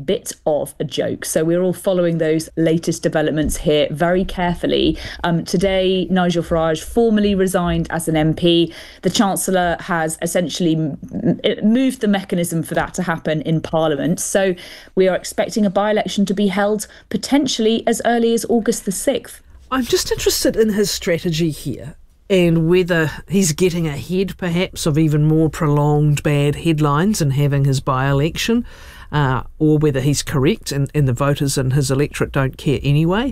bit of a joke. So we're all following those latest developments here very carefully. Today, Nigel Farage formally resigned as an MP. The Chancellor has essentially moved the mechanism for that to happen in Parliament. So we are expecting a by-election to be held potentially as early as August the 6th. I'm just interested in his strategy here and whether he's getting ahead perhaps of even more prolonged bad headlines and having his by-election, or whether he's correct and the voters and his electorate don't care anyway.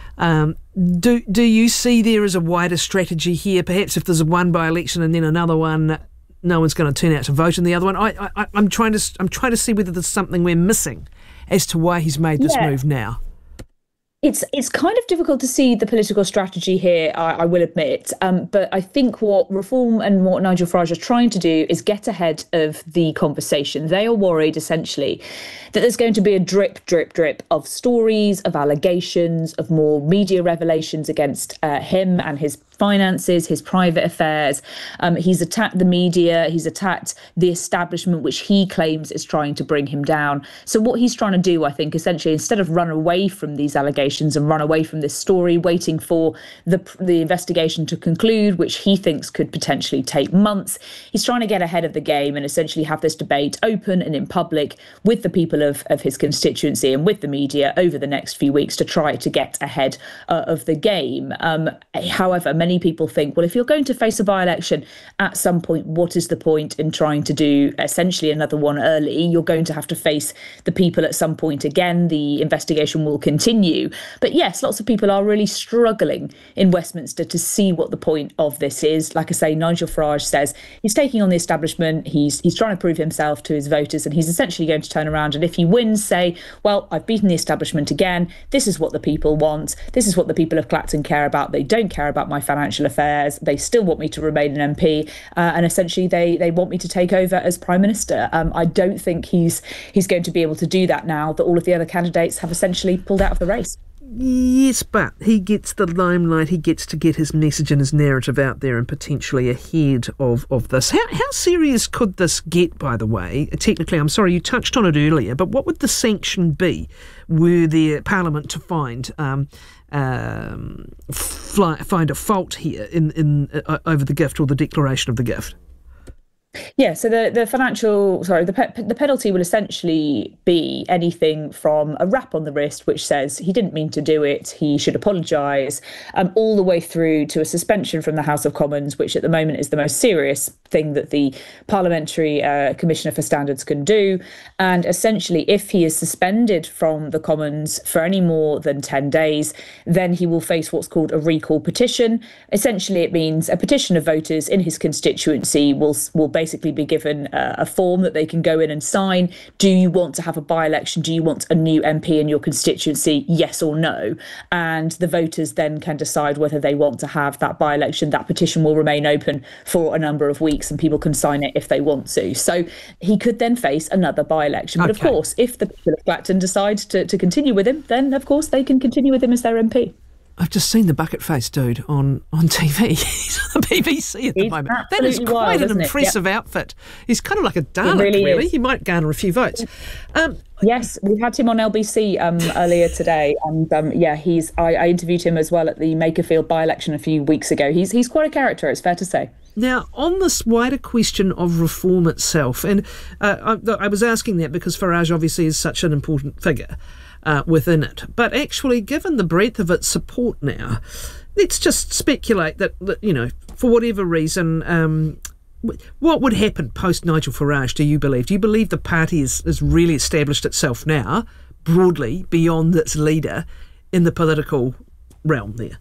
Do you see there as a wider strategy here? Perhaps if there's one by-election and then another one, no one's going to turn out to vote in the other one. I'm trying to see whether there's something we're missing as to why he's made this move now. It's kind of difficult to see the political strategy here, I will admit. But I think what Reform and what Nigel Farage are trying to do is get ahead of the conversation. They are worried, essentially, that there's going to be a drip of stories, of allegations, of more media revelations against him and his finances, his private affairs. He's attacked the media. He's attacked the establishment, which he claims is trying to bring him down. So what he's trying to do, I think, essentially, instead of run away from these allegations and run away from this story, waiting for the investigation to conclude, which he thinks could potentially take months, he's trying to get ahead of the game and essentially have this debate open and in public with the people of his constituency and with the media over the next few weeks to try to get ahead of the game. However, many people think, well, if you're going to face a by-election at some point, what is the point in trying to do essentially another one early? You're going to have to face the people at some point again. The investigation will continue. But yes, lots of people are really struggling in Westminster to see what the point of this is. Like I say, Nigel Farage says he's taking on the establishment. He's trying to prove himself to his voters, and he's essentially going to turn around. And if he wins, say, well, I've beaten the establishment again. This is what the people want. This is what the people of Clacton care about. They don't care about my financial affairs. They still want me to remain an MP. And essentially, they want me to take over as Prime Minister. I don't think he's going to be able to do that now that all of the other candidates have essentially pulled out of the race. Yes, but he gets the limelight. He gets to get his message and his narrative out there and potentially ahead of this. How serious could this get, by the way? Technically, I'm sorry, you touched on it earlier, but what would the sanction be were there Parliament to find a fault here in over the gift or the declaration of the gift? Yeah, so the penalty will essentially be anything from a rap on the wrist, which says he didn't mean to do it, he should apologise, all the way through to a suspension from the House of Commons, which at the moment is the most serious thing that the Parliamentary Commissioner for Standards can do. And essentially, if he is suspended from the Commons for any more than 10 days, then he will face what's called a recall petition. Essentially, it means a petition of voters in his constituency will basically be given a form that they can go in and sign. Do you want to have a by-election? Do you want a new MP in your constituency? Yes or no? And the voters then can decide whether they want to have that by-election. That petition will remain open for a number of weeks and people can sign it if they want to. So he could then face another by-election. But of course, if the people of Clacton decide to continue with him, then of course they can continue with him as their MP. I've just seen the bucket face dude on TV. He's on the BBC at the moment. That is quite an impressive outfit. He's kind of like a Dalek, really. He might garner a few votes. Yes, we had him on LBC earlier today, and I interviewed him as well at the Makerfield by-election a few weeks ago. He's quite a character, it's fair to say. Now, on this wider question of reform itself, and I was asking that because Farage obviously is such an important figure within it. But actually, given the breadth of its support now, let's just speculate that for whatever reason, what would happen post Nigel Farage, do you believe? Do you believe the party has really established itself now, broadly, beyond its leader in the political realm there?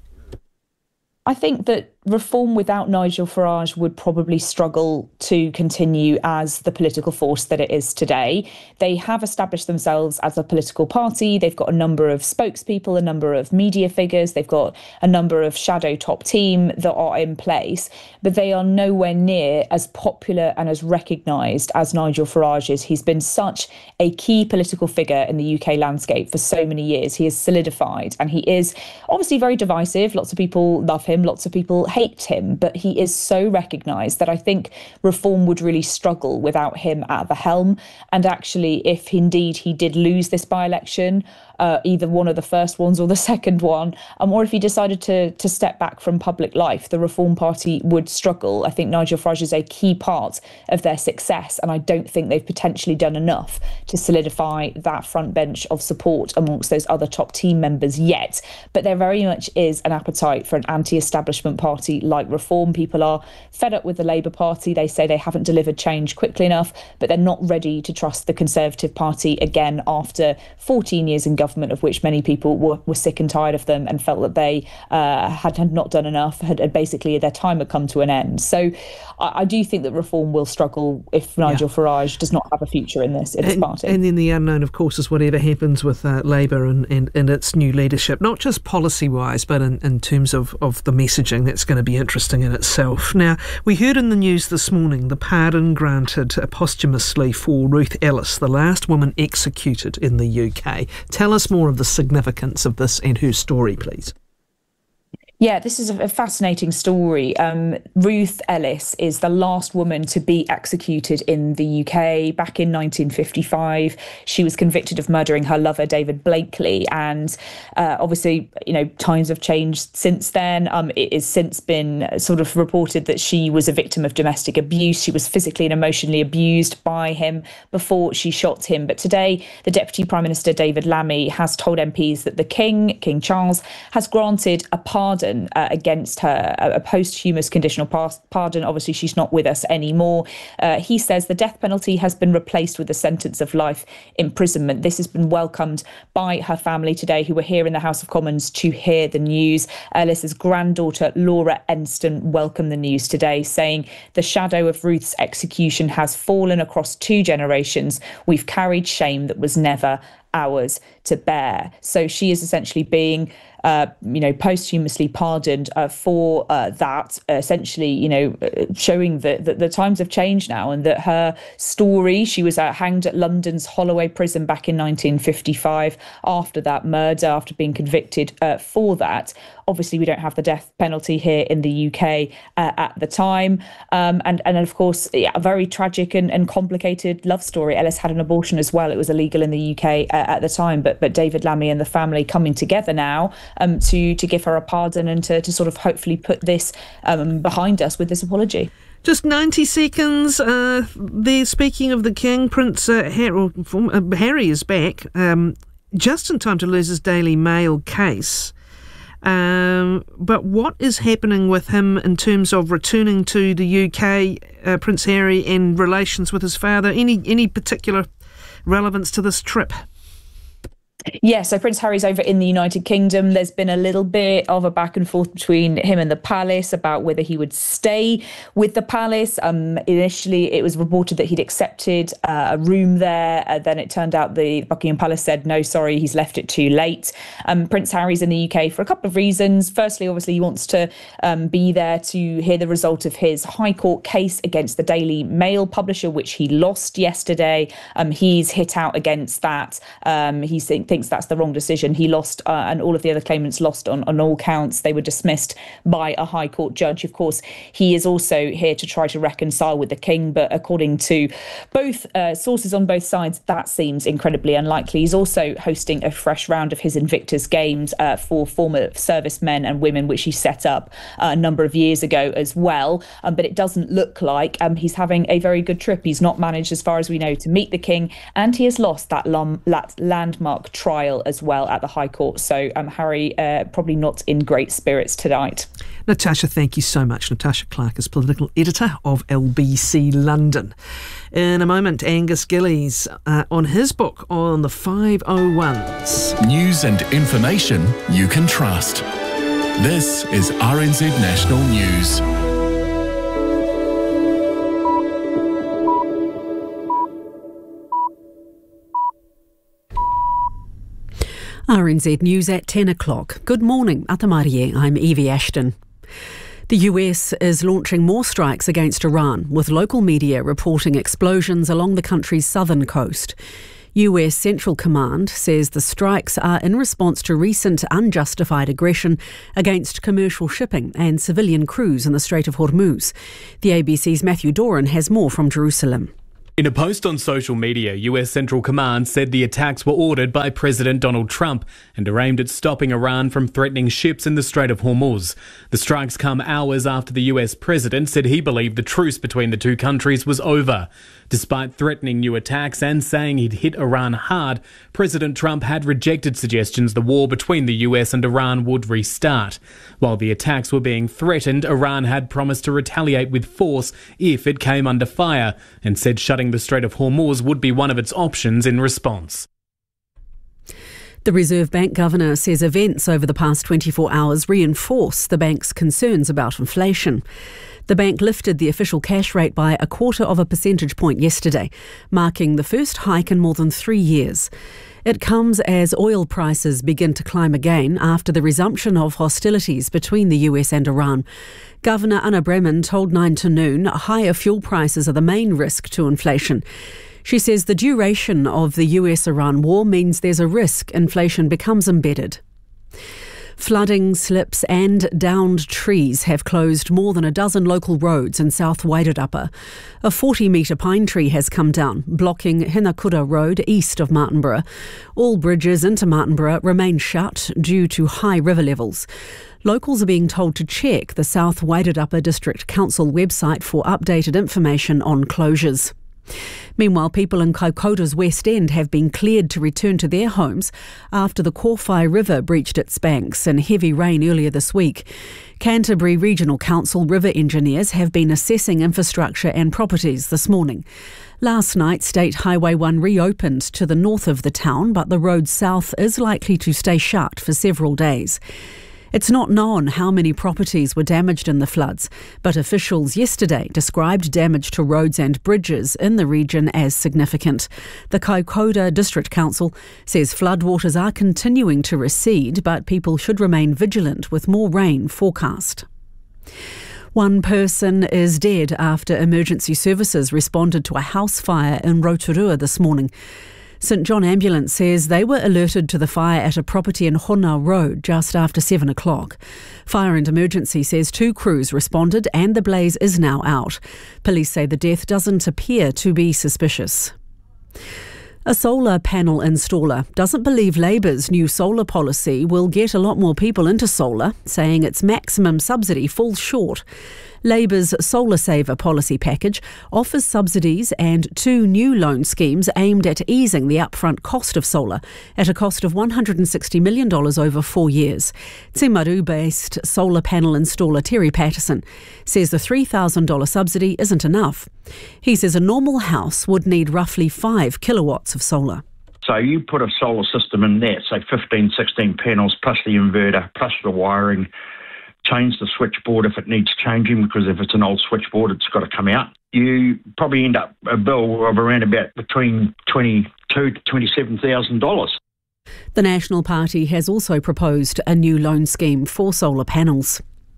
I think that Reform without Nigel Farage would probably struggle to continue as the political force that it is today. They have established themselves as a political party. They've got a number of spokespeople, a number of media figures. They've got a number of shadow top team that are in place, but they are nowhere near as popular and as recognised as Nigel Farage is. He's been such a key political figure in the UK landscape for so many years. He is solidified and he is obviously very divisive. Lots of people love him. Lots of people hate him, but he is so recognised that I think Reform would really struggle without him at the helm. And actually, if indeed he did lose this by-election, either one of the first ones or the second one, or if he decided to step back from public life, the Reform Party would struggle. I think Nigel Farage is a key part of their success, and I don't think they've potentially done enough to solidify that front bench of support amongst those other top team members yet. But there very much is an appetite for an anti-establishment party like Reform. People are fed up with the Labour Party. They say they haven't delivered change quickly enough, but they're not ready to trust the Conservative Party again after 14 years in government, of which many people were sick and tired of them and felt that they had not done enough, had basically their time had come to an end. So I do think that Reform will struggle if Nigel Farage does not have a future in this party. And then the unknown, of course, is whatever happens with Labour and its new leadership, not just policy-wise, but in terms of the messaging. That's going to be interesting in itself. Now, we heard in the news this morning the pardon granted posthumously for Ruth Ellis, the last woman executed in the UK. Tell us more of the significance of this and her story, please. Yeah, this is a fascinating story. Ruth Ellis is the last woman to be executed in the UK back in 1955. She was convicted of murdering her lover, David Blakely. And obviously, times have changed since then. It has since been sort of reported that she was a victim of domestic abuse. She was physically and emotionally abused by him before she shot him. But today, the Deputy Prime Minister, David Lammy, has told MPs that the King Charles, has granted a pardon against her, a posthumous conditional pardon. Obviously, she's not with us anymore. He says the death penalty has been replaced with a sentence of life imprisonment. This has been welcomed by her family today, who were here in the House of Commons to hear the news. Ellis's granddaughter, Laura Enston, welcomed the news today, saying the shadow of Ruth's execution has fallen across 2 generations. We've carried shame that was never ours to bear. So she is essentially being posthumously pardoned for that, essentially, showing that the times have changed now and that her story, she was hanged at London's Holloway prison back in 1955 after that murder, after being convicted for that. Obviously, we don't have the death penalty here in the UK at the time. And of course, a very tragic and complicated love story. Ellis had an abortion as well. It was illegal in the UK at the time, but David Lammy and the family coming together now to give her a pardon and to sort of hopefully put this behind us with this apology. Just 90 seconds. There, speaking of the King, Prince Harry is back just in time to lose his Daily Mail case. But what is happening with him in terms of returning to the UK, Prince Harry, and relations with his father? Any particular relevance to this trip? Yeah, so Prince Harry's over in the United Kingdom. There's been a little bit of a back and forth between him and the palace about whether he would stay with the palace. Initially, it was reported that he'd accepted a room there. Then it turned out the Buckingham Palace said, no, sorry, he's left it too late. Prince Harry's in the UK for a couple of reasons. Firstly, obviously, he wants to be there to hear the result of his High Court case against the Daily Mail publisher, which he lost yesterday. He's hit out against that. He thinks that's the wrong decision. He lost, and all of the other claimants lost on all counts. They were dismissed by a High Court judge. Of course, he is also here to try to reconcile with the King, but according to both sources on both sides, that seems incredibly unlikely. He's also hosting a fresh round of his Invictus Games for former servicemen and women, which he set up a number of years ago as well. But it doesn't look like he's having a very good trip. He's not managed, as far as we know, to meet the King, and he has lost that landmark trial as well at the High Court. So Harry probably not in great spirits tonight. Natasha, thank you so much. Natasha Clark is political editor of LBC London. In a moment, Angus Gillies on his book on the 501s. News and information you can trust. This is RNZ National News. RNZ News at 10 o'clock. Good morning, Atamarie. I'm Evie Ashton. The US is launching more strikes against Iran, with local media reporting explosions along the country's southern coast. US Central Command says the strikes are in response to recent unjustified aggression against commercial shipping and civilian crews in the Strait of Hormuz. The ABC's Matthew Doran has more from Jerusalem. In a post on social media, US Central Command said the attacks were ordered by President Donald Trump and are aimed at stopping Iran from threatening ships in the Strait of Hormuz. The strikes come hours after the US president said he believed the truce between the two countries was over. Despite threatening new attacks and saying he'd hit Iran hard, President Trump had rejected suggestions the war between the US and Iran would restart. While the attacks were being threatened, Iran had promised to retaliate with force if it came under fire and said shutting the Strait of Hormuz would be one of its options in response. The Reserve Bank governor says events over the past 24 hours reinforce the bank's concerns about inflation. The bank lifted the official cash rate by 0.25 percentage point yesterday, marking the first hike in more than 3 years. It comes as oil prices begin to climb again after the resumption of hostilities between the US and Iran. Governor Anna Bremen told 9 to noon higher fuel prices are the main risk to inflation. She says the duration of the US-Iran war means there's a risk inflation becomes embedded. Flooding, slips and downed trees have closed more than a dozen local roads in South Wairarapa. A 40-metre pine tree has come down, blocking Hinakura Road east of Martinborough. All bridges into Martinborough remain shut due to high river levels. Locals are being told to check the South Wairarapa District Council website for updated information on closures. Meanwhile, people in Kaikoura's West End have been cleared to return to their homes after the Kōwhai River breached its banks in heavy rain earlier this week. Canterbury Regional Council river engineers have been assessing infrastructure and properties this morning. Last night, State Highway 1 reopened to the north of the town, but the road south is likely to stay shut for several days. It's not known how many properties were damaged in the floods, but officials yesterday described damage to roads and bridges in the region as significant. The Kaikoura District Council says floodwaters are continuing to recede, but people should remain vigilant with more rain forecast. One person is dead after emergency services responded to a house fire in Rotorua this morning. St John Ambulance says they were alerted to the fire at a property in Honau Road just after 7 o'clock. Fire and Emergency says 2 crews responded and the blaze is now out. Police say the death doesn't appear to be suspicious. A solar panel installer doesn't believe Labour's new solar policy will get a lot more people into solar, saying its maximum subsidy falls short. Labour's Solar Saver policy package offers subsidies and 2 new loan schemes aimed at easing the upfront cost of solar at a cost of $160 million over 4 years. Timaru-based solar panel installer Terry Patterson says the $3,000 subsidy isn't enough. He says a normal house would need roughly 5 kilowatts of solar. So you put a solar system in there, say 15, 16 panels, plus the inverter, plus the wiring, change the switchboard if it needs changing, because if it's an old switchboard, it's got to come out. You probably end up a bill of around about between $22,000 to $27,000. The National Party has also proposed a new loan scheme for solar panels.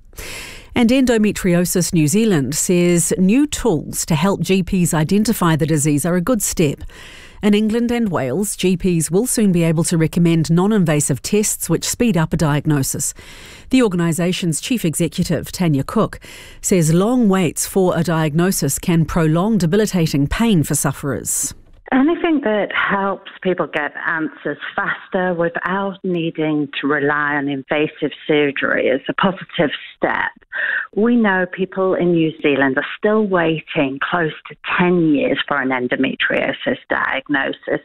And Endometriosis New Zealand says new tools to help GPs identify the disease are a good step. In England and Wales, GPs will soon be able to recommend non-invasive tests which speed up a diagnosis. The organisation's chief executive, Tanya Cook, says long waits for a diagnosis can prolong debilitating pain for sufferers. Anything that helps people get answers faster without needing to rely on invasive surgery is a positive step. We know people in New Zealand are still waiting close to 10 years for an endometriosis diagnosis.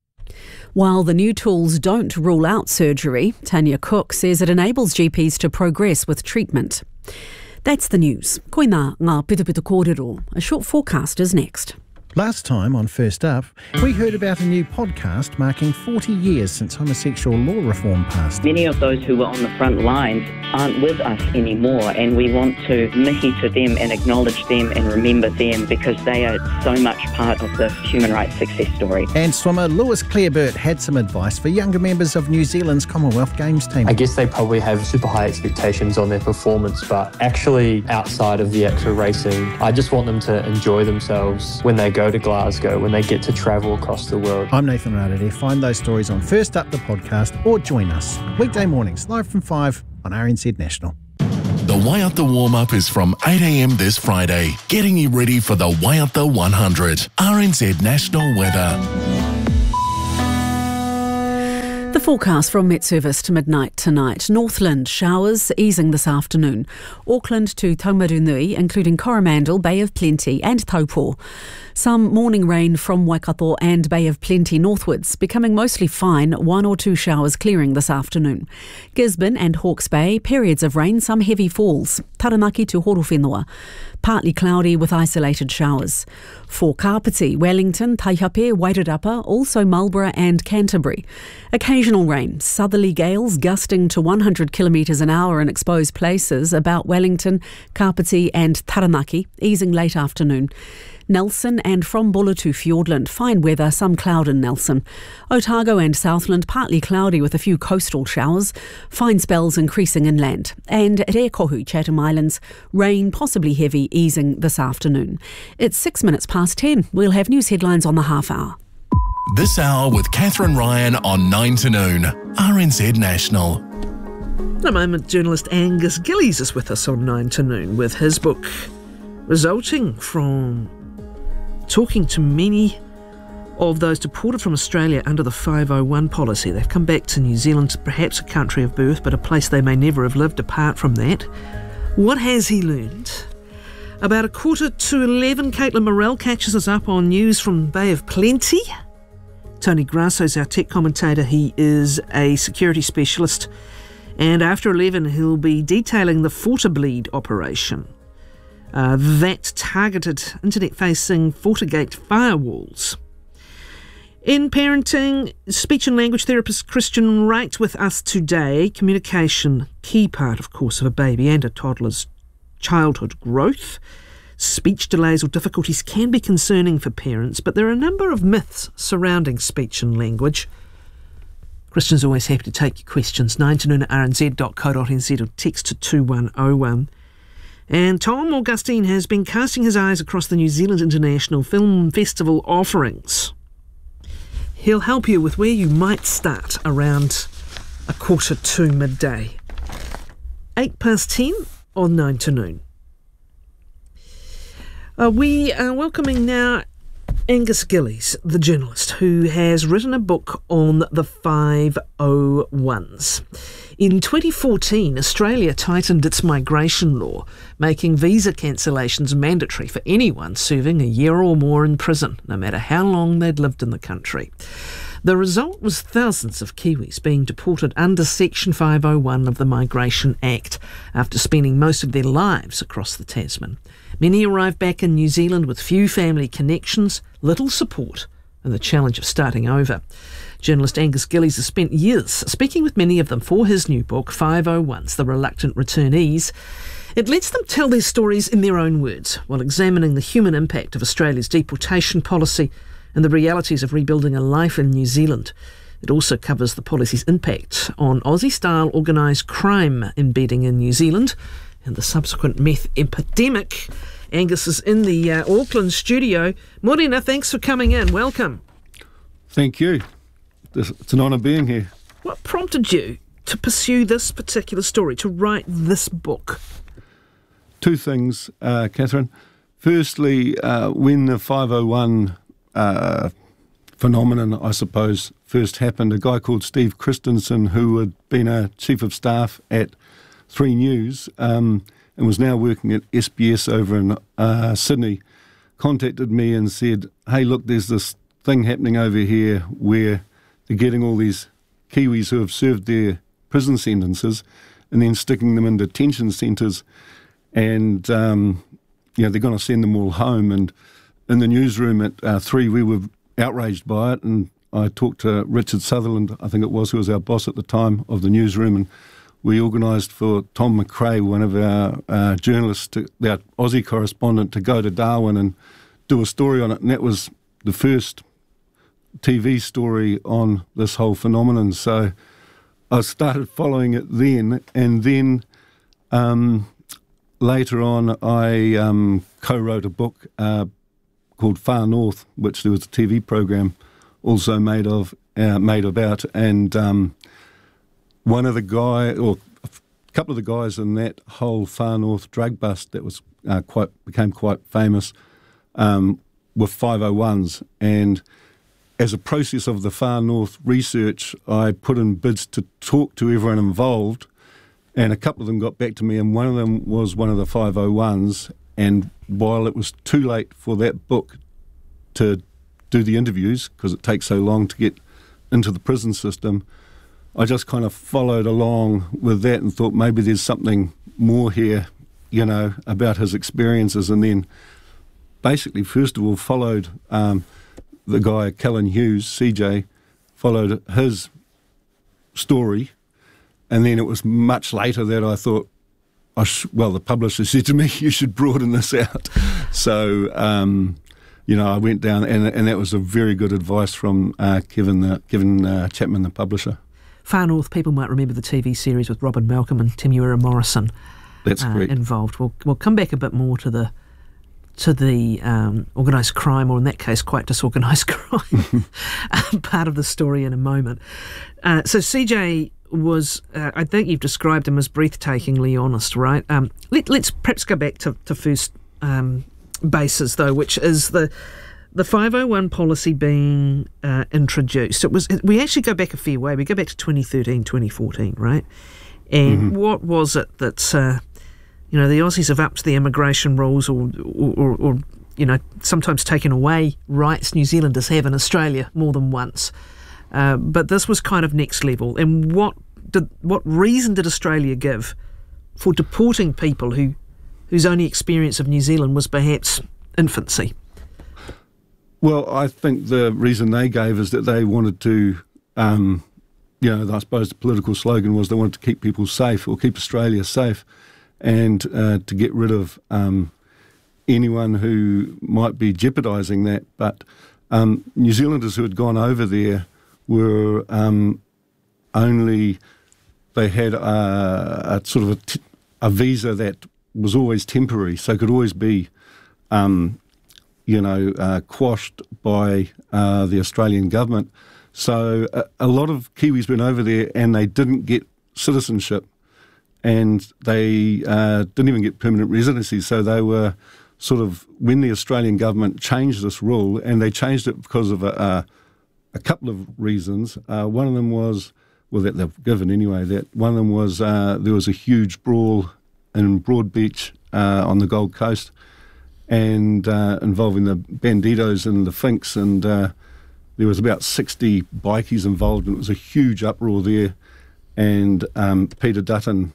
While the new tools don't rule out surgery, Tanya Cook says it enables GPs to progress with treatment. That's the news. Koina ngā pitupitu kōrero. A short forecast is next. Last time on First Up, we heard about a new podcast marking 40 years since homosexual law reform passed. Many of those who were on the front lines aren't with us anymore, and we want to mihi to them and acknowledge them and remember them because they are so much part of the human rights success story. And swimmer Lewis Clareburt had some advice for younger members of New Zealand's Commonwealth Games team. I guess they probably have super high expectations on their performance, but actually outside of the actual racing, I just want them to enjoy themselves when they go go to Glasgow, when they get to travel across the world. I'm Nathan Rowder. Find those stories on First Up the podcast or join us weekday mornings live from 5 on RNZ National. The Waiata warm-up is from 8 a.m. this Friday, getting you ready for the Waiata 100. RNZ National Weather. The forecast from Met Service to midnight tonight. Northland showers easing this afternoon. Auckland to Taumarunui, including Coromandel, Bay of Plenty and Taupo. Some morning rain from Waikato and Bay of Plenty northwards, becoming mostly fine, 1 or 2 showers clearing this afternoon. Gisborne and Hawke's Bay, periods of rain, some heavy falls. Taranaki to Horowhenua, partly cloudy with isolated showers. For Kapiti, Wellington, Taihape, Wairarapa, also Marlborough and Canterbury. Occasional rain, southerly gales gusting to 100 kilometres an hour in exposed places about Wellington, Kapiti and Taranaki, easing late afternoon. Nelson and from Bulla to Fiordland, fine weather, some cloud in Nelson. Otago and Southland, partly cloudy with a few coastal showers. Fine spells increasing inland. And at Ecohu, Chatham Islands, rain possibly heavy, easing this afternoon. It's 6 minutes past 10. We'll have news headlines on the half hour. This hour with Catherine Ryan on 9 to noon. RNZ National. In a moment, journalist Angus Gillies is with us on 9 to noon with his book, resulting from talking to many of those deported from Australia under the 501 policy. They've come back to New Zealand, perhaps a country of birth, but a place they may never have lived apart from that. What has he learned? About 11:15, Caitlin Morell catches us up on news from Bay of Plenty. Tony Grasso's our tech commentator. He is a security specialist. And after 11, he'll be detailing the FortiBleed operation. That targeted internet-facing FortiGate firewalls. In parenting, speech and language therapist Christian Wright with us today. Communication, key part, of course, of a baby and a toddler's childhood growth. Speech delays or difficulties can be concerning for parents, but there are a number of myths surrounding speech and language. Christian's always happy to take your questions. 9 to noon at rnz.co.nz or text to 2101. And Tom Augustine has been casting his eyes across the New Zealand International Film Festival offerings. He'll help you with where you might start around 1:45 midday. 10 on 9 to noon. We are welcoming now Angus Gillies, the journalist, who has written a book on the 501s. In 2014, Australia tightened its migration law, making visa cancellations mandatory for anyone serving a year or more in prison, no matter how long they'd lived in the country. The result was thousands of Kiwis being deported under Section 501 of the Migration Act after spending most of their lives across the Tasman. Many arrived back in New Zealand with few family connections, little support, and the challenge of starting over. Journalist Angus Gillies has spent years speaking with many of them for his new book, 501s, The Reluctant Returnees. It lets them tell their stories in their own words, while examining the human impact of Australia's deportation policy and the realities of rebuilding a life in New Zealand. It also covers the policy's impact on Aussie-style organised crime embedding in New Zealand and the subsequent meth epidemic. Angus is in the Auckland studio. Morena, thanks for coming in. Welcome. Thank you. It's an honour being here. What prompted you to pursue this particular story, to write this book? Two things, Catherine. Firstly, when the 501 phenomenon, I suppose, first happened, a guy called Steve Christensen, who had been a chief of staff at 3 News and was now working at SBS over in Sydney, contacted me and said, hey, look, there's this thing happening over here where they're getting all these Kiwis who have served their prison sentences and then sticking them in detention centres, and they're going to send them all home. And in the newsroom at 3, we were outraged by it, and I talked to Richard Sutherland, I think it was, who was our boss at the time of the newsroom, and we organised for Tom McRae, one of our journalists, our Aussie correspondent, to go to Darwin and do a story on it, and that was the first TV story on this whole phenomenon. So I started following it then, and then later on I co-wrote a book called called Far North, which there was a TV program also made about, and one of the guy, or a couple of the guys in that whole Far North drug bust that was became quite famous were 501s, and as a process of the Far North research, I put in bids to talk to everyone involved, and a couple of them got back to me, and one of them was one of the 501s, and while it was too late for that book to do the interviews, because it takes so long to get into the prison system, I just kind of followed along with that and thought maybe there's something more here, you know, about his experiences, and then basically, first of all, followed the guy, Callan Hughes, CJ, followed his story, and then it was much later that I thought, the publisher said to me, you should broaden this out. So, I went down, and that was a very good advice from Kevin Chapman, the publisher. Far North, people might remember the TV series with Robin Malcolm and Temuera Morrison. That's correct. Involved. We'll come back a bit more to the organised crime, or in that case, quite disorganised crime, part of the story in a moment. So CJ was, I think you've described him as breathtakingly honest, right? Let's perhaps go back to first basis, though, which is the 501 policy being introduced. We actually go back a fair way. We go back to 2013, 2014, right? And what was it that the Aussies have upped the immigration rules, or sometimes taken away rights New Zealanders have in Australia more than once. But this was kind of next level. And what reason did Australia give for deporting people whose only experience of New Zealand was perhaps infancy? Well, I think the reason they gave is that they wanted to, I suppose the political slogan was they wanted to keep people safe, or keep Australia safe, and to get rid of anyone who might be jeopardising that. But New Zealanders who had gone over there were they had a sort of a visa that was always temporary, so could always be, quashed by the Australian government. So a lot of Kiwis went over there and they didn't get citizenship, and they didn't even get permanent residency. So they were sort of, when the Australian government changed this rule, and they changed it because of a couple of reasons. One of them was, that they've given anyway, that one of them was there was a huge brawl in Broadbeach on the Gold Coast, and involving the Bandidos and the Finks, and there was about 60 bikies involved, and it was a huge uproar there. And Peter Dutton,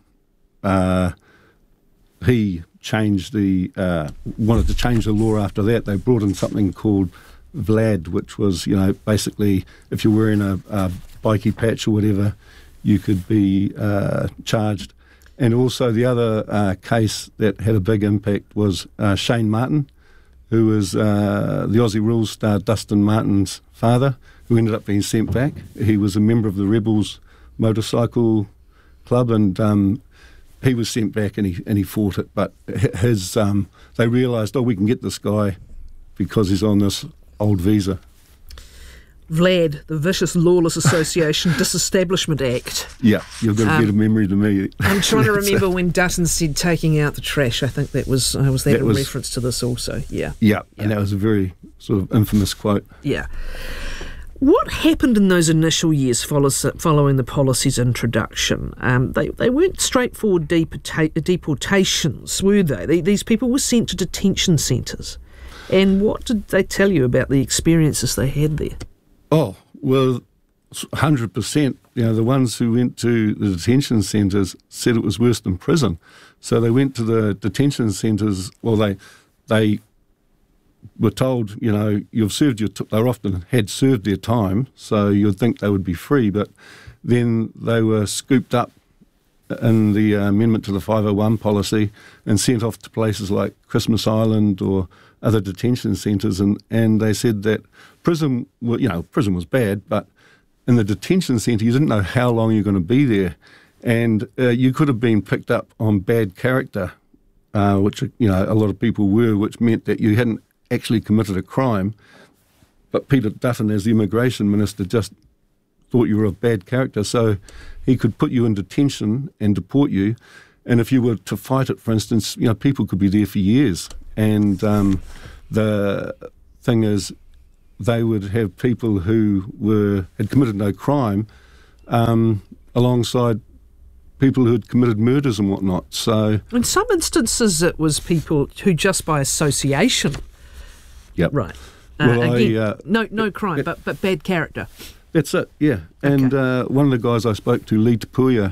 he changed wanted to change the law after that. They brought in something called VLAD, which was, basically if you're wearing a bikie patch or whatever, you could be charged. And also the other case that had a big impact was Shane Martin, who was the Aussie Rules star Dustin Martin's father, who ended up being sent back. He was a member of the Rebels motorcycle club, and he was sent back, and he fought it. But they realised, we can get this guy because he's on this old visa. VLAD, the Vicious Lawless Association Disestablishment Act. Yeah, you've got a better memory than me. I'm trying to remember when Dutton said taking out the trash. I think that was a reference to this also. Yeah, and that was a very sort of infamous quote. Yeah. What happened in those initial years following the policy's introduction? They weren't straightforward deportations, were they? These people were sent to detention centres. And what did they tell you about the experiences they had there? Oh, well, 100%. The ones who went to the detention centres said it was worse than prison. So they went to the detention centres. Well, they were told, you've served they often had served their time, so you'd think they would be free. But then they were scooped up in the amendment to the 501 policy and sent off to places like Christmas Island or other detention centres, and they said that prison was bad, but in the detention centre you didn't know how long you're going to be there, and you could have been picked up on bad character, which a lot of people were, which meant that you hadn't actually committed a crime, but Peter Dutton, as the immigration minister, just thought you were a bad character, so he could put you in detention and deport you. And if you were to fight it, for instance, people could be there for years. And the thing is, they would have people who had committed no crime alongside people who had committed murders and whatnot. So in some instances, it was people who just by association. Yep. Right. Well, again, no crime, but bad character. That's it, yeah. And one of the guys I spoke to, Lee Tapuia,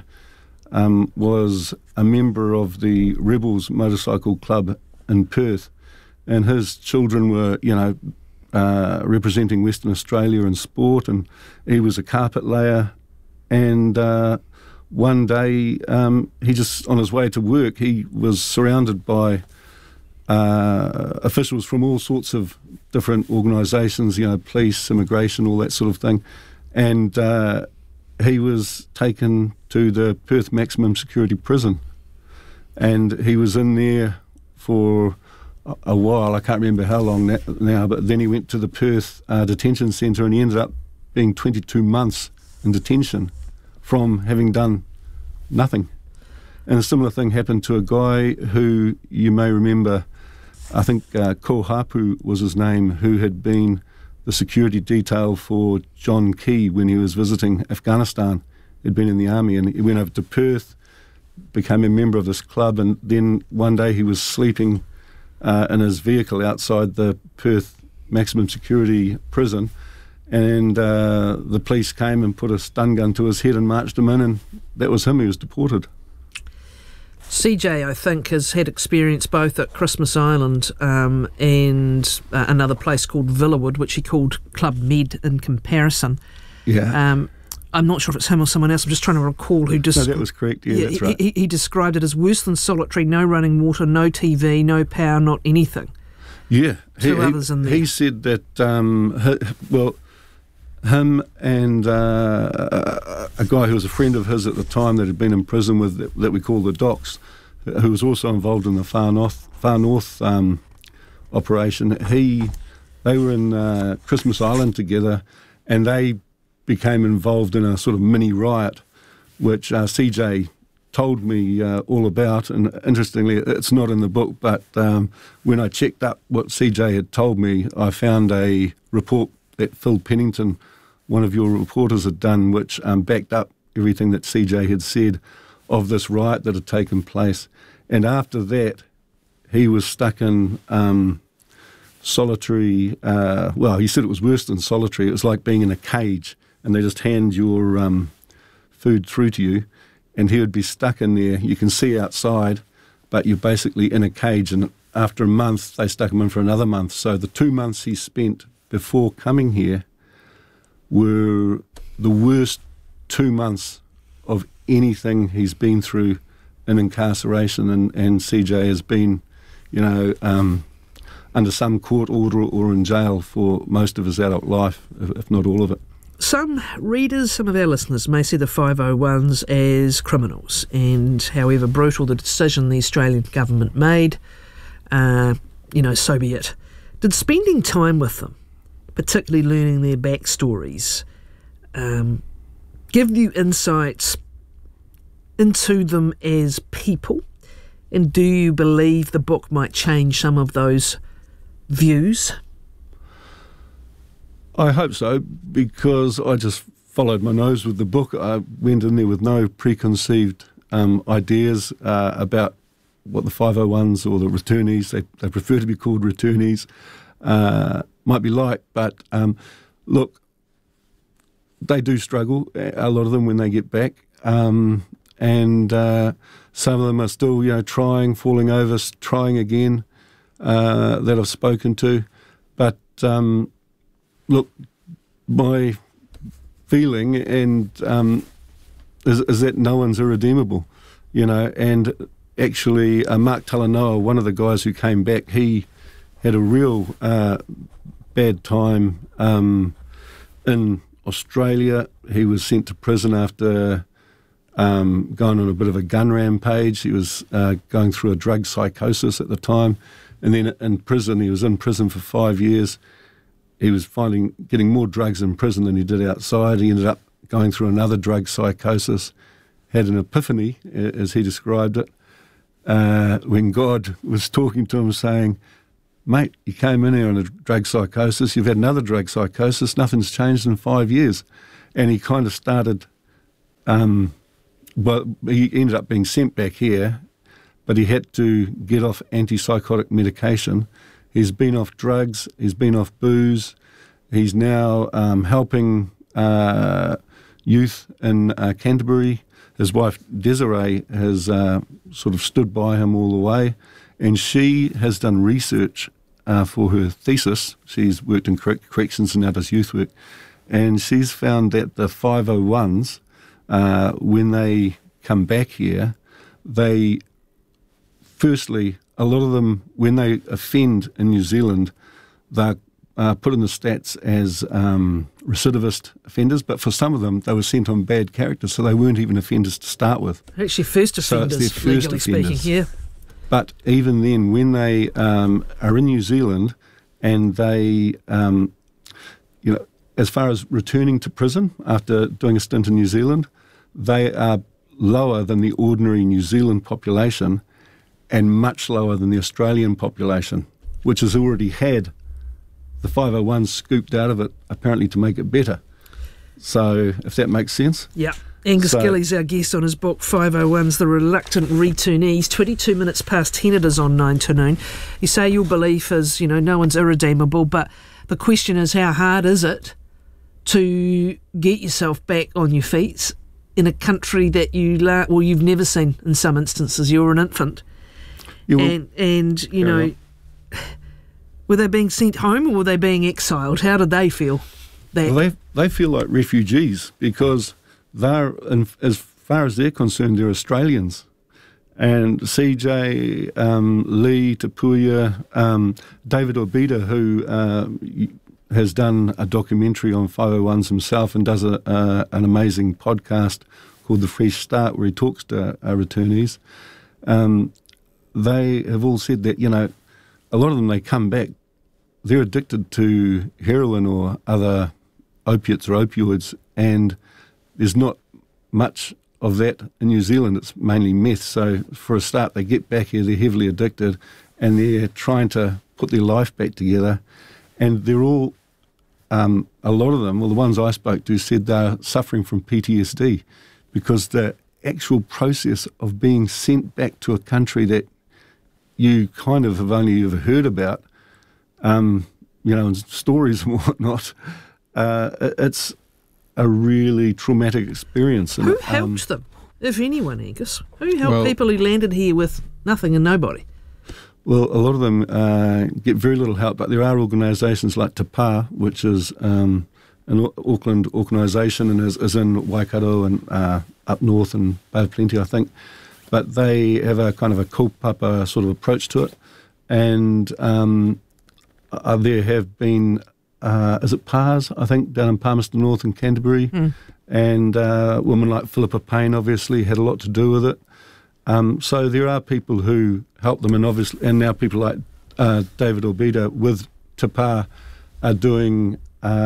was a member of the Rebels Motorcycle Club in Perth, and his children were, representing Western Australia in sport, and he was a carpet layer. And one day, he just, on his way to work, he was surrounded by officials from all sorts of different organisations, police, immigration, all that sort of thing. And he was taken to the Perth Maximum Security Prison. And he was in there for a while. I can't remember how long now, but then he went to the Perth Detention Centre, and he ended up being 22 months in detention from having done nothing. And a similar thing happened to a guy who you may remember, I think Ko Hapu was his name, who had been the security detail for John Key when he was visiting Afghanistan. He'd been in the army, and he went over to Perth, became a member of this club, and then one day he was sleeping in his vehicle outside the Perth Maximum Security Prison, and the police came and put a stun gun to his head and marched him in, and that was him. He was deported. CJ, I think, has had experience both at Christmas Island and another place called Villawood, which he called Club Med in comparison. Yeah. I'm not sure if it's him or someone else. I'm just trying to recall who just... No, that was correct. Yeah, that's right. He described it as worse than solitary, no running water, no TV, no power, not anything. Yeah. Two others in there. He said that, him and a guy who was a friend of his at the time that had been in prison with that we call the Docs, who was also involved in the Far North operation. They were in Christmas Island together, and they became involved in a sort of mini riot, which CJ told me all about. And interestingly, it's not in the book, but when I checked up what CJ had told me, I found a report that Phil Pennington, one of your reporters, had done, which backed up everything that CJ had said of this riot that had taken place. And after that, he was stuck in solitary, he said it was worse than solitary. It was like being in a cage, and they just hand your food through to you, and he would be stuck in there. You can see outside, but you're basically in a cage, and after a month, they stuck him in for another month. So the 2 months he spent before coming here were the worst 2 months of anything he's been through in incarceration, and CJ has been, under some court order or in jail for most of his adult life, if not all of it. Some readers, some of our listeners may see the 501s as criminals, and however brutal the decision the Australian government made, so be it. Did spending time with them, particularly learning their backstories, give you insights into them as people? And do you believe the book might change some of those views? I hope so, because I just followed my nose with the book. I went in there with no preconceived ideas about what the 501s or the returnees, they prefer to be called returnees, might be like. But look, they do struggle, a lot of them, when they get back. And some of them are still, trying, falling over, trying again, that I've spoken to. But look, my feeling is that no one's irredeemable, and actually Mark Talanoa, one of the guys who came back, he had a real bad time in Australia. He was sent to prison after going on a bit of a gun rampage. He was going through a drug psychosis at the time. And then in prison, he was in prison for 5 years. He was getting more drugs in prison than he did outside. He ended up going through another drug psychosis, had an epiphany, as he described it, when God was talking to him saying, mate, you came in here on a drug psychosis, you've had another drug psychosis, nothing's changed in 5 years. And he kind of started, but he ended up being sent back here, but he had to get off antipsychotic medication. He's been off drugs, he's been off booze, he's now helping youth in Canterbury. His wife Desiree has sort of stood by him all the way, and she has done research for her thesis. She's worked in corrections and now does youth work, and she's found that the 501s, when they come back here, firstly, a lot of them, when they offend in New Zealand, they're put in the stats as recidivist offenders, but for some of them, they were sent on bad character, so they weren't even offenders to start with. Actually, first offenders, legally speaking, yeah. But even then, when they are in New Zealand and they, as far as returning to prison after doing a stint in New Zealand, they are lower than the ordinary New Zealand population and much lower than the Australian population, which has already had the 501s scooped out of it, apparently to make it better. So, if that makes sense. Yeah. Angus Gillies, our guest on his book 501s, The Reluctant Returnees. 22 minutes past 10 it is on 9 to noon. You say your belief is, no one's irredeemable, but the question is, how hard is it to get yourself back on your feet in a country that you've never seen in some instances? You're an infant. Were they being sent home or were they being exiled? How did they feel? Well, they feel like refugees because they're, as far as they're concerned, they're Australians. And CJ, Lee, Tapuia, David Orbita, who has done a documentary on 501s himself and does an amazing podcast called The Fresh Start, where he talks to returnees. They have all said that, a lot of them, they come back, they're addicted to heroin or other opiates or opioids, and there's not much of that in New Zealand. It's mainly meth. So for a start, they get back here, they're heavily addicted, and they're trying to put their life back together. And they're all, a lot of them, well, the ones I spoke to said they're suffering from PTSD because the actual process of being sent back to a country that you kind of have only ever heard about, in stories and whatnot, it's a really traumatic experience. Who helped them, if anyone, Angus? Who helped people who landed here with nothing and nobody? Well, a lot of them get very little help, but there are organisations like Te Pā, which is an Auckland organisation and is in Waikato and up north and Bay of Plenty, I think. But they have a kind of a kaupapa sort of approach to it. And there have been, is it Pars, I think, down in Palmerston North in Canterbury. And women like Philippa Payne obviously had a lot to do with it. So there are people who help them, and now people like David Orbita with Te Pā are doing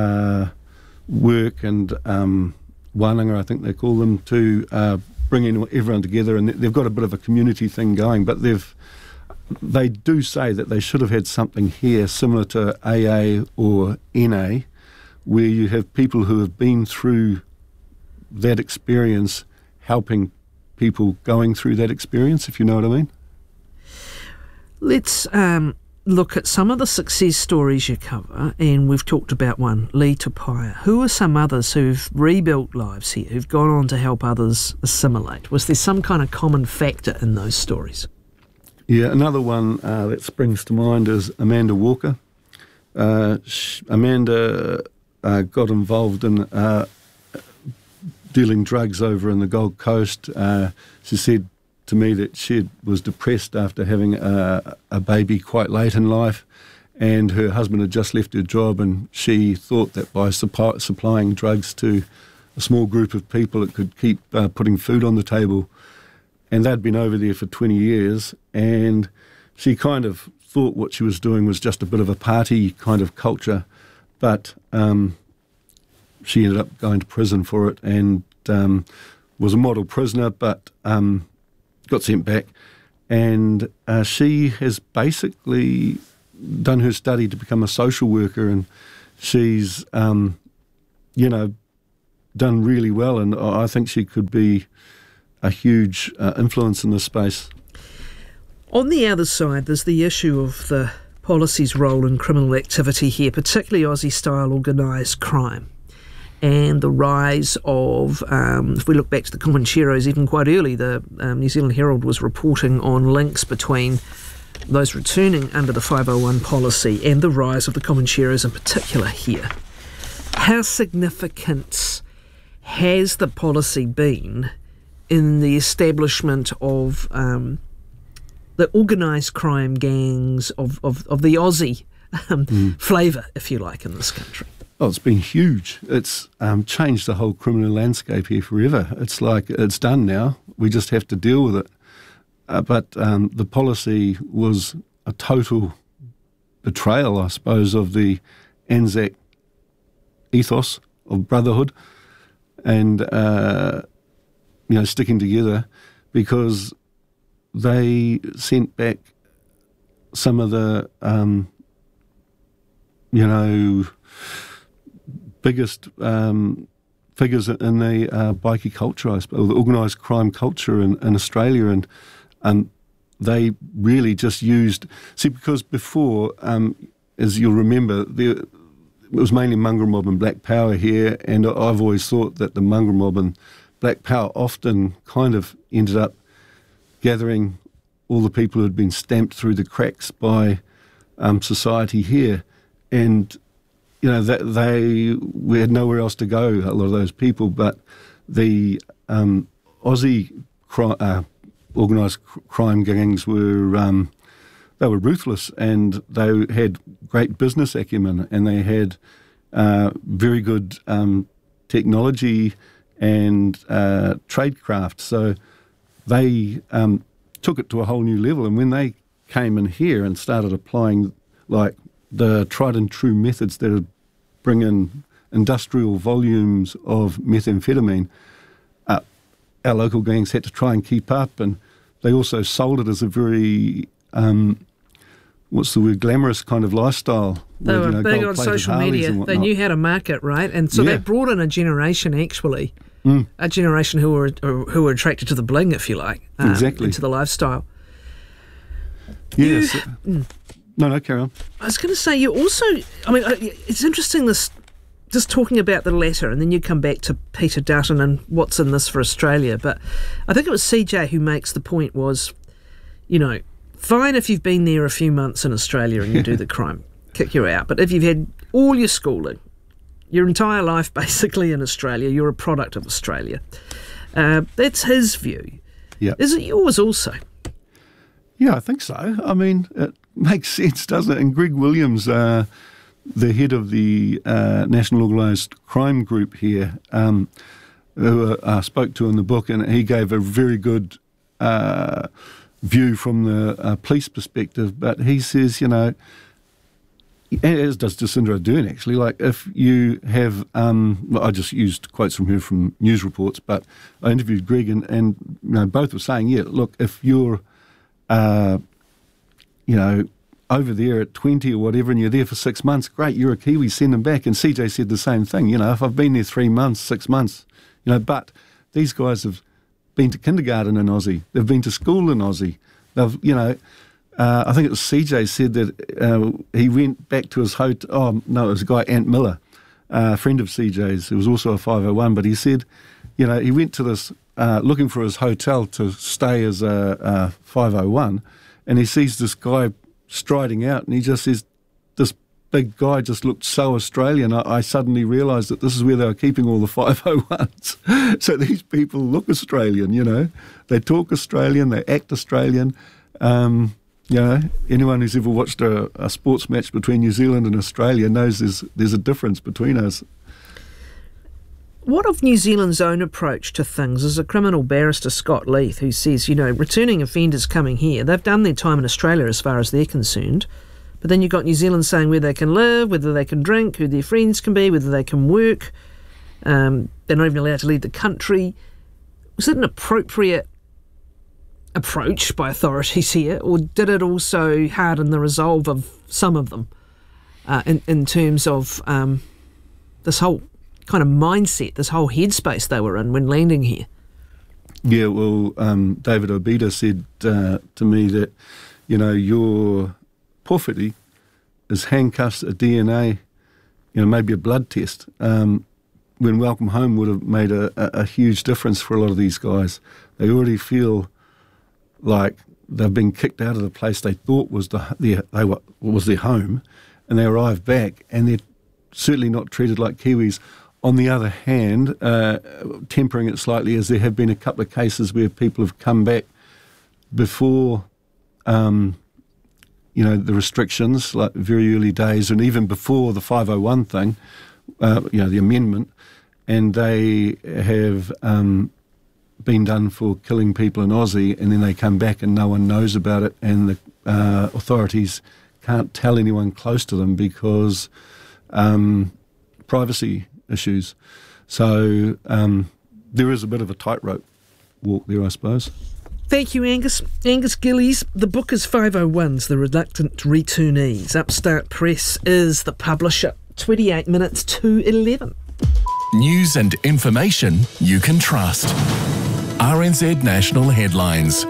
work and wānanga, I think they call them, to bringing everyone together, and they've got a bit of a community thing going, but they do say that they should have had something here similar to AA or NA, where you have people who have been through that experience helping people going through that experience, if you know what I mean. Let's look at some of the success stories you cover, and we've talked about one, Lee Tapuia. Who are some others who've rebuilt lives here, who've gone on to help others assimilate? Was there some kind of common factor in those stories? Yeah, another one that springs to mind is Amanda Walker. Amanda got involved in dealing drugs over in the Gold Coast. She said to me that she was depressed after having a baby quite late in life, and her husband had just left her job, and she thought that by supplying drugs to a small group of people it could keep putting food on the table. And they'd been over there for 20 years, and she kind of thought what she was doing was just a bit of a party kind of culture, but she ended up going to prison for it and was a model prisoner, but got sent back. And she has basically done her study to become a social worker, and she's, done really well. And I think she could be a huge influence in this space. On the other side, there's the issue of the policy's role in criminal activity here, particularly Aussie-style organised crime, and the rise of, if we look back to the Comancheros, even quite early, the New Zealand Herald was reporting on links between those returning under the 501 policy and the rise of the Comancheros in particular here. How significant has the policy been in the establishment of the organised crime gangs of the Aussie flavour, if you like, in this country? Oh, it's been huge. It's changed the whole criminal landscape here forever. It's like it's done now. We just have to deal with it. But the policy was a total betrayal, I suppose, of the Anzac ethos of brotherhood and, sticking together, because they sent back some of the, biggest figures in the bikie culture, I suppose, the organised crime culture in Australia, and they really just used... See, because before, as you'll remember, it was mainly mongrel mob and black power here, and I've always thought that the mongrel mob and black power often kind of ended up gathering all the people who had been stamped through the cracks by society here, and we had nowhere else to go, a lot of those people, but the Aussie organised crime gangs were they were ruthless, and they had great business acumen, and they had very good technology and tradecraft. So they took it to a whole new level. And when they came in here and started applying like the tried and true methods that would bring in industrial volumes of methamphetamine, our local gangs had to try and keep up, and they also sold it as a very, glamorous kind of lifestyle. They were big on social media. They knew how to market, right? And so they brought in a generation, actually, a generation who were attracted to the bling, if you like, exactly, into the lifestyle. Yes. No, carry on. I was going to say, you also, it's interesting this, just talking about the latter, and then you come back to Peter Dutton and what's in this for Australia. But I think it was CJ who makes the point was, fine if you've been there a few months in Australia and you do the crime, kick you out. But if you've had all your schooling, your entire life basically in Australia, you're a product of Australia. That's his view. Yeah. Is it yours also? Yeah, I think so. I mean, it makes sense, doesn't it? And Greg Williams, the head of the National Organised Crime Group here, who I spoke to in the book, and he gave a very good view from the police perspective. But he says, as does Jacinda Ardern actually, like if you have, I just used quotes from her from news reports, but I interviewed Greg and both were saying, look, if you're, over there at 20 or whatever, and you're there for 6 months, great, you're a Kiwi, send them back. And CJ said the same thing, if I've been there 3 months, 6 months, but these guys have been to kindergarten in Aussie, they've been to school in Aussie, they've, I think it was CJ said that he went back to his hotel, it was a guy, Ant Miller, a friend of CJ's, who was also a 501, but he said, he went to this, looking for his hotel to stay as a 501, and he sees this guy striding out, and he just says, this big guy just looked so Australian. I suddenly realised that this is where they were keeping all the 501s. So these people look Australian, they talk Australian, they act Australian. Anyone who's ever watched a sports match between New Zealand and Australia knows there's a difference between us. What of New Zealand's own approach to things? There's a criminal barrister, Scott Leith, who says, returning offenders coming here, they've done their time in Australia as far as they're concerned, but then you've got New Zealand saying where they can live, whether they can drink, who their friends can be, whether they can work. They're not even allowed to leave the country. Was it an appropriate approach by authorities here, or did it also harden the resolve of some of them in terms of this whole kind of mindset, this whole headspace they were in when landing here? Yeah, well, David Obida said to me that, your pōwhiri is handcuffs, a DNA, maybe a blood test. When Welcome Home would have made a huge difference for a lot of these guys. They already feel like they've been kicked out of the place they thought was their home, and they arrive back, and they're certainly not treated like Kiwis. On the other hand, tempering it slightly, as there have been a couple of cases where people have come back before, the restrictions, like very early days, and even before the 501 thing, the amendment, and they have been done for killing people in Aussie, and then they come back and no one knows about it, and the authorities can't tell anyone close to them because privacy issues. So there is a bit of a tightrope walk there, I suppose. Thank you, Angus. Angus Gillies. The book is 501s, The Reluctant Returnees. Upstart Press is the publisher. 28 minutes to 11. News and information you can trust. RNZ National Headlines.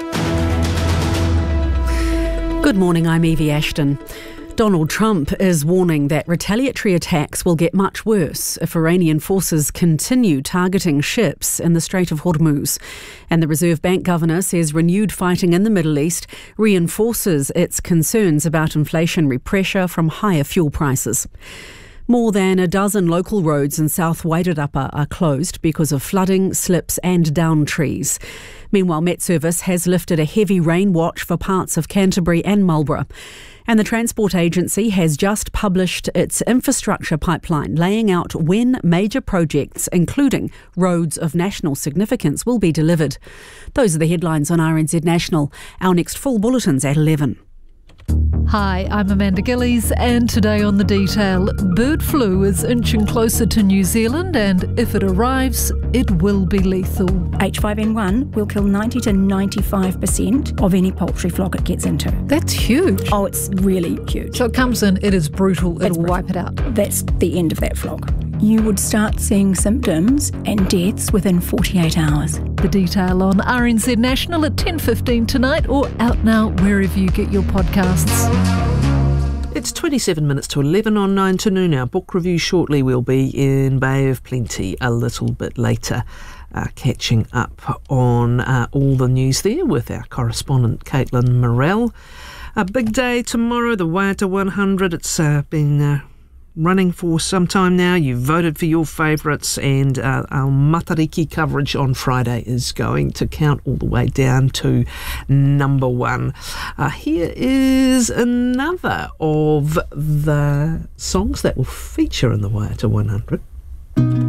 Good morning, I'm Evie Ashton. Donald Trump is warning that retaliatory attacks will get much worse if Iranian forces continue targeting ships in the Strait of Hormuz. And the Reserve Bank governor says renewed fighting in the Middle East reinforces its concerns about inflationary pressure from higher fuel prices. More than a dozen local roads in South Wairarapa are closed because of flooding, slips and downed trees. Meanwhile, Met Service has lifted a heavy rain watch for parts of Canterbury and Marlborough. And the Transport Agency has just published its infrastructure pipeline, laying out when major projects, including roads of national significance, will be delivered. Those are the headlines on RNZ National. Our next full bulletin's at 11. Hi, I'm Amanda Gillies, and today on The Detail, bird flu is inching closer to New Zealand, and if it arrives, it will be lethal. H5N1 will kill 90 to 95% of any poultry flock it gets into. That's huge. Oh, it's really huge. So it comes in, it is brutal, it'll wipe it out. That's the end of that flock. You would start seeing symptoms and deaths within 48 hours. The Detail on RNZ National at 10:15 tonight, or out now wherever you get your podcasts. It's 27 minutes to 11 on 9 to noon. Our book review shortly. We'll be in Bay of Plenty a little bit later, catching up on all the news there with our correspondent Caitlin Morell. A big day tomorrow, the Waiata 100. It's been running for some time now. You voted for your favourites, and our Matariki coverage on Friday is going to count all the way down to number one. Here is another of the songs that will feature in the Waiata 100.